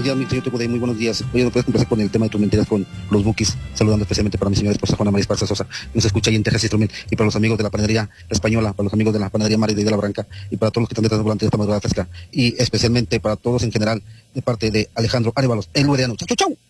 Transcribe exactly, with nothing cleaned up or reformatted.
días, mi señor Teco, de muy buenos días. Oye, ¿no puedes empezar con el tema de tus mentiras con los Bukis? Saludando especialmente para mi señora esposa Juana María Esparza Sosa, que nos escucha ahí en Texas Instrument, y para los amigos de la panadería española, para los amigos de la panadería Mari de la Branca, y para todos los que están detrás volante de esta madrugada fresca, y especialmente para todos en general, de parte de Alejandro Arevalos, el Lueriano. ¡Chau, chau, chau!